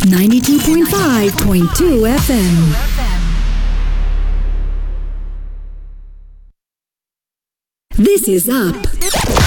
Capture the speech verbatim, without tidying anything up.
ninety-two point five point two F M. This is Up.